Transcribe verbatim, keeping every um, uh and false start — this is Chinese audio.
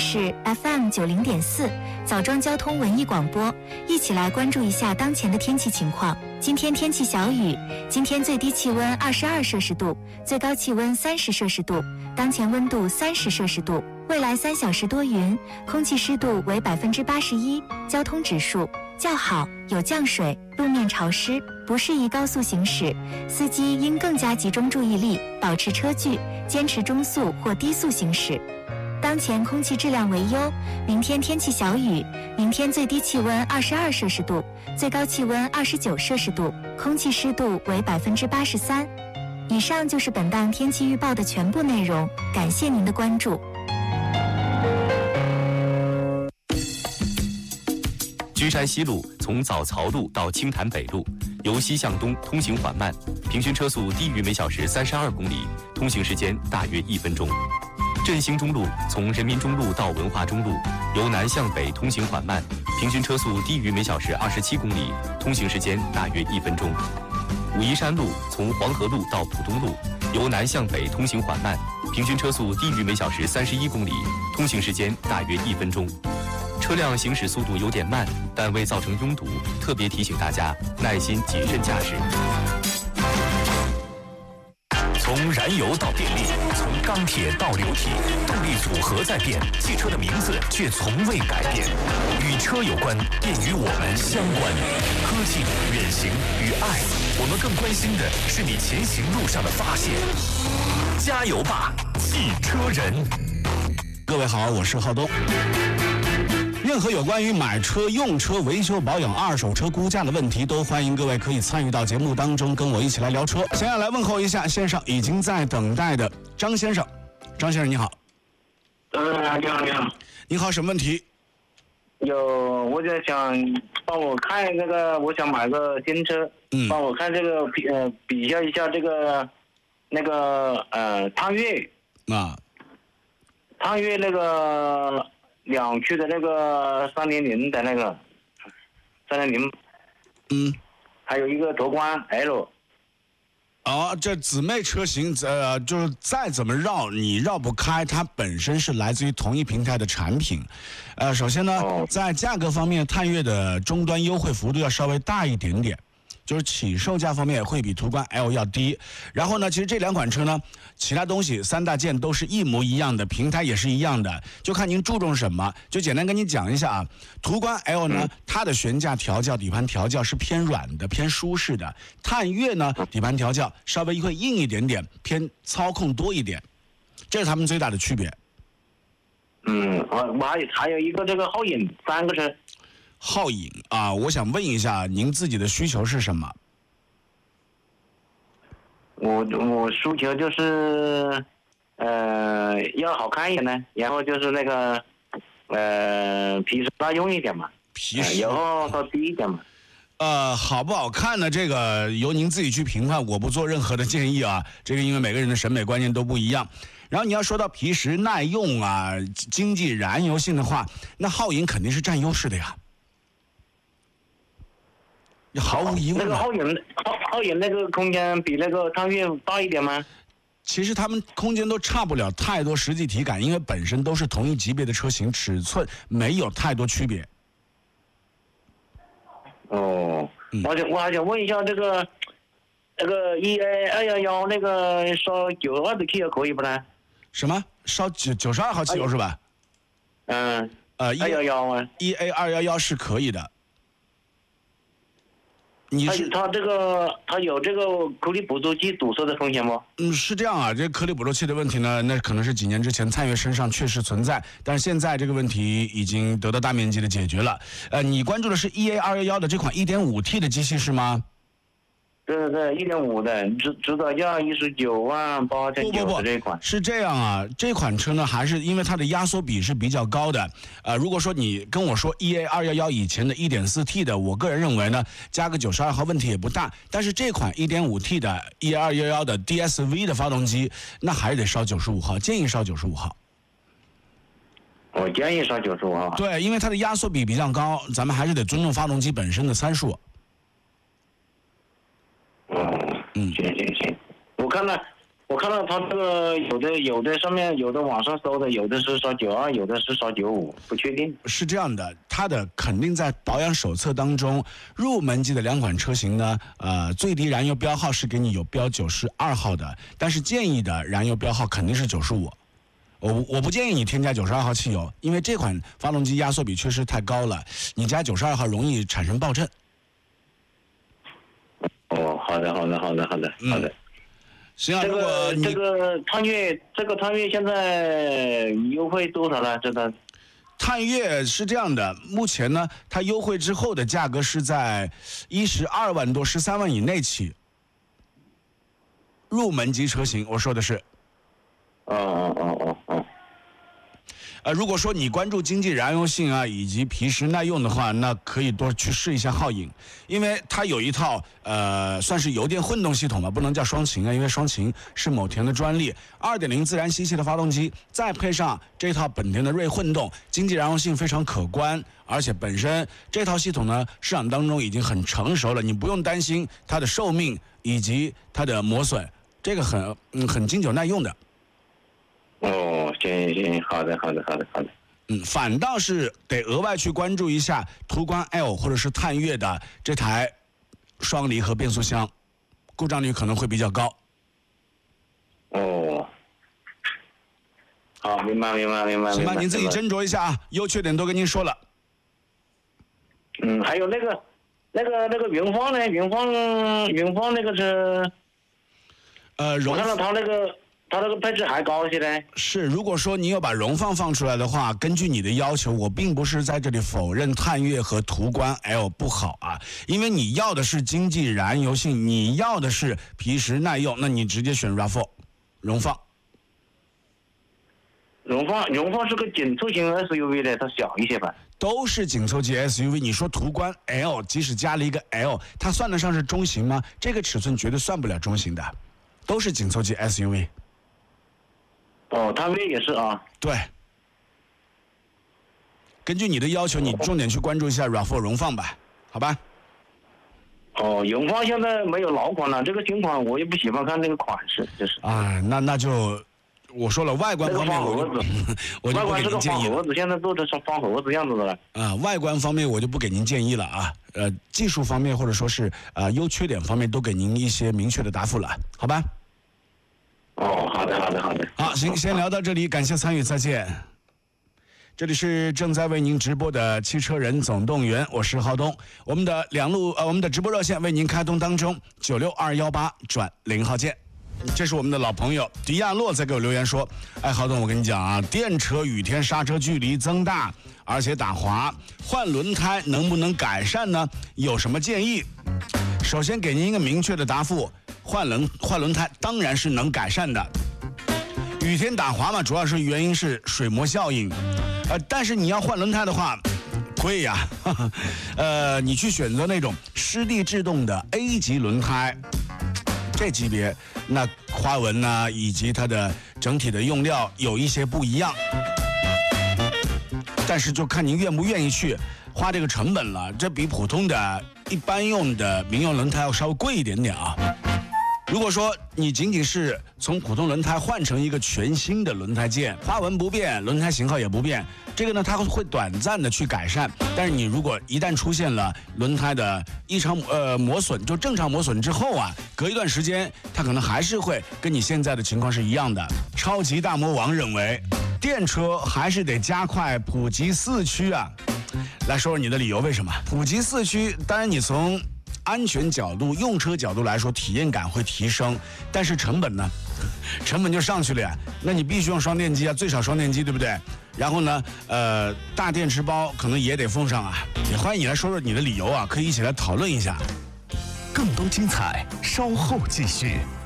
是 F M 九零点四枣庄交通文艺广播，一起来关注一下当前的天气情况。今天天气小雨，今天最低气温二十二摄氏度，最高气温三十摄氏度，当前温度三十摄氏度。未来三小时多云，空气湿度为百分之八十一，交通指数较好，有降水，路面潮湿，不适宜高速行驶，司机应更加集中注意力，保持车距，坚持中速或低速行驶。当前空气质量为优，明天天气小雨，明天最低气温二十二摄氏度，最高气温二十九摄氏度，空气湿度为百分之八十三。以上就是本档天气预报的全部内容，感谢您的关注。 居山西路从枣槽路到青潭北路，由西向东通行缓慢，平均车速低于每小时三十二公里，通行时间大约一分钟。振兴中路从人民中路到文化中路，由南向北通行缓慢，平均车速低于每小时二十七公里，通行时间大约一分钟。武夷山路从黄河路到浦东路，由南向北通行缓慢，平均车速低于每小时三十一公里，通行时间大约一分钟。车辆行驶速度有点慢，但未造成拥堵，特别提醒大家耐心谨慎驾驶。 从燃油到电力，从钢铁到流体，动力组合在变，汽车的名字却从未改变。与车有关，便与我们相关。科技、远行与爱，我们更关心的是你前行路上的发现。加油吧，汽车人！ 各位好，我是浩东。任何有关于买车、用车、维修保养、二手车估价的问题，都欢迎各位可以参与到节目当中，跟我一起来聊车。先要来问候一下线上已经在等待的张先生。张先生你好。 呃，你好，你好。 你好，什么问题？ 有，我就想帮我看那个，我想买个新车，嗯，帮我看这个比呃比较一下这个那个呃探岳啊， 探岳那个。两驱的那个三零零的那个三零零， 嗯， 还有一个途观 L。 哦，这姊妹车型，呃，就是再怎么绕，你绕不开，它本身是来自于同一平台的产品。呃，首先呢，哦、在价格方面，探岳的终端优惠幅度要稍微大一点点。就是起售价方面会比途观 L 要低，然后呢，其实这两款车呢，其他东西三大件都是一模一样的，平台也是一样的，就看您注重什么。就简单跟你讲一下啊，途观 L 呢，它的悬架调教、底盘调教是偏软的、偏舒适的；探岳呢，底盘调教稍微会硬一点点，偏操控多一点，这是他们最大的区别。 嗯，我我还还有一个这个皓影，三个车。 皓影啊，我想问一下，您自己的需求是什么？ 我我需求就是，呃，要好看一点呢，然后就是那个，呃，皮实耐用一点嘛， 皮实， 油耗稍低一点嘛。 呃，好不好看呢？这个由您自己去评判，我不做任何的建议啊。这个因为每个人的审美观念都不一样。然后你要说到皮实耐用啊，经济燃油性的话，那皓影肯定是占优势的呀。毫无疑问， 那个皓影，皓皓影那个空间比那个探岳大一点吗？ 其实他们空间都差不了太多实际体感，因为本身都是同一级别的车型，尺寸没有太多区别。 哦，嗯、我想我还想问一下这个那个 E A 二幺幺那个烧九十二的汽油可以不呢？ 什么烧九九十二号汽油是吧？ 嗯， 呃， 二幺幺啊 ，E A 二幺幺是可以的。你是它这个它有这个颗粒捕捉器堵塞的风险吗？ 嗯，是这样啊，这颗粒捕捉器的问题呢，那可能是几年之前探岳身上确实存在，但是现在这个问题已经得到大面积的解决了。呃，你关注的是 E A 二幺幺的这款 一点五 T 的机器是吗？ 对对对，一点五的，指指导价一十九万八千九的这款。 是这样啊，这款车呢，还是因为它的压缩比是比较高的。呃，如果说你跟我说 E A 二幺幺以前的 一点四 T 的，我个人认为呢，加个九十二号问题也不大。但是这款 一点五 T 的 E A 二幺幺的 D S V 的发动机，那还是得烧九十五号，建议烧九十五号。 我建议烧九十五号。 对，因为它的压缩比比较高，咱们还是得尊重发动机本身的参数。 哦，嗯，行行行，我看了， 我看到他这个有的有的上面有的网上搜的，有的是说九二，有的是说九五，不确定。 是这样的，它的肯定在保养手册当中，入门级的两款车型呢，呃，最低燃油标号是给你有标九十二号的，但是建议的燃油标号肯定是九十五。我我不建议你添加九十二号汽油，因为这款发动机压缩比确实太高了，你加九十二号容易产生爆震。 哦，好的，好的，好的，好的，好的。嗯行啊， 这如果你个这个探岳，这个探岳现在优惠多少了？这个探岳是这样的，目前呢，它优惠之后的价格是在一十二万多、十三万以内起。入门级车型，我说的是。 哦哦哦哦哦。 呃，如果说你关注经济燃油性啊，以及皮实耐用的话，那可以多去试一下皓影，因为它有一套呃，算是油电混动系统吧，不能叫双擎啊，因为双擎是某田的专利。二点零自然吸气的发动机，再配上这套本田的锐混动，经济燃油性非常可观，而且本身这套系统呢，市场当中已经很成熟了，你不用担心它的寿命以及它的磨损，这个很嗯很经久耐用的。 哦，行行，好的，好的，好的，好的。 嗯，反倒是得额外去关注一下途观 L 或者是探岳的这台双离合变速箱，故障率可能会比较高。 哦，好，明白，明白，明白。 行吧， 明白您自己斟酌一下啊，优缺点都跟您说了。 嗯，还有那个，那个，那个云放呢？云放，云放那个是， 呃， 我看到它那个。它这个配置还高些呢。 是，如果说你有把荣放放出来的话，根据你的要求，我并不是在这里否认探岳和途观 L 不好啊，因为你要的是经济燃油性，你要的是皮实耐用，那你直接选 RAV 四 荣放。 荣放，荣放是个紧凑型 S U V 的，它小一些吧。 都是紧凑级 S U V， 你说途观 L， 即使加了一个 L， 它算得上是中型吗？这个尺寸绝对算不了中型的，都是紧凑级 S U V。 哦，探岳也是啊。 对，根据你的要求，你重点去关注一下 RAV 四 荣放吧，好吧？ 哦，荣放现在没有老款了，这个新款我也不喜欢看这个款式，就是。 啊，那那就我说了，外观方面我就我就不给您建议了。 外观是个方盒子，现在做的是方盒子样子的了。 啊，外观方面我就不给您建议了啊。呃，技术方面或者说是呃优缺点方面都给您一些明确的答复了，好吧？ 哦，好的，好的，好的。 好，行，先聊到这里，感谢参与，再见。这里是正在为您直播的汽车人总动员，我是浩东。我们的两路呃，我们的直播热线为您开通当中，九六二幺八转零号键。这是我们的老朋友迪亚洛在给我留言说：“哎，浩东，我跟你讲啊，电车雨天刹车距离增大，而且打滑，换轮胎能不能改善呢？有什么建议？”首先给您一个明确的答复。换轮换轮胎当然是能改善的，雨天打滑嘛，主要是原因是水膜效应，呃，但是你要换轮胎的话，贵呀，呵呵呃，你去选择那种湿地制动的 A 级轮胎，这级别那花纹呢、啊、以及它的整体的用料有一些不一样，但是就看您愿不愿意去花这个成本了，这比普通的一般用的民用轮胎要稍微贵一点点啊。如果说你仅仅是从普通轮胎换成一个全新的轮胎件，花纹不变，轮胎型号也不变，这个呢它会短暂的去改善，但是你如果一旦出现了轮胎的异常呃磨损，就正常磨损之后啊，隔一段时间它可能还是会跟你现在的情况是一样的。超级大魔王认为，电车还是得加快普及四驱啊。来说说你的理由，为什么普及四驱？当然你从安全角度、用车角度来说，体验感会提升，但是成本呢？成本就上去了呀。那你必须用双电机啊，最少双电机，对不对？然后呢，呃，大电池包可能也得封上啊。也欢迎你来说说你的理由啊，可以一起来讨论一下。 更多精彩，稍后继续。